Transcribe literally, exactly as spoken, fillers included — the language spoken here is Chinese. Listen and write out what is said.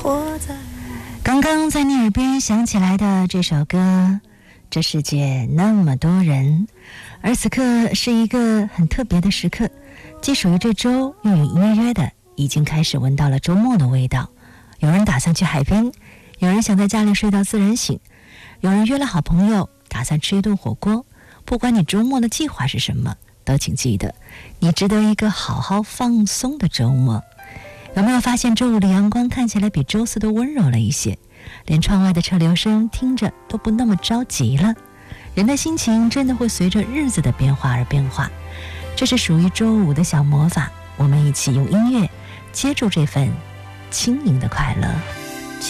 活在。 刚刚在你耳边响起来的这首歌，这世界那么多人，而此刻是一个很特别的时刻，既属于这周又隐隐约约的已经开始闻到了周末的味道。有人打算去海边，有人想在家里睡到自然醒，有人约了好朋友打算吃一顿火锅。不管你周末的计划是什么，都请记得你值得一个好好放松的周末。有没有发现周五的阳光看起来比周四都温柔了一些，连窗外的车流声听着都不那么着急了。人的心情真的会随着日子的变化而变化，这是属于周五的小魔法，我们一起用音乐接住这份轻盈的快乐。